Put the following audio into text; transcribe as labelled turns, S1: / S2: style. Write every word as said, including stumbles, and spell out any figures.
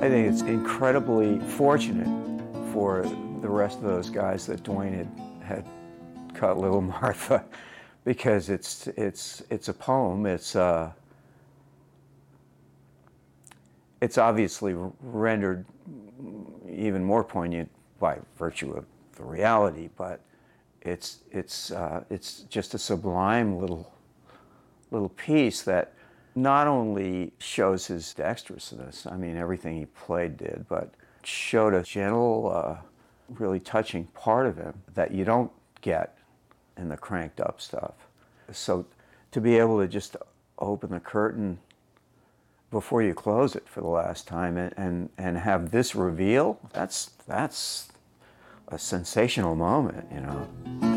S1: I think it's incredibly fortunate for the rest of those guys that Duane had, had cut Little Martha, because it's it's it's a poem. It's uh, it's obviously rendered even more poignant by virtue of the reality, but it's it's uh, it's just a sublime little little piece that not only shows his dexterousness, I mean, everything he played did, but showed a gentle, uh, really touching part of him that you don't get in the cranked up stuff. So to be able to just open the curtain before you close it for the last time and, and, and have this reveal, that's, that's a sensational moment, you know.